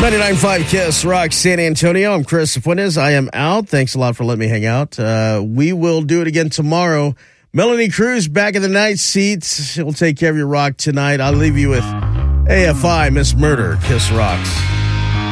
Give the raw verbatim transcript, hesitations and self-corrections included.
ninety-nine point five Kiss Rock San Antonio. I'm Chris Fuentes. I am out. Thanks a lot for letting me hang out. Uh, we will do it again tomorrow. Melanie Cruz back in the night seat. She'll take care of your rock tonight. I'll leave you with A F I, Miss Murder, Kiss Rocks.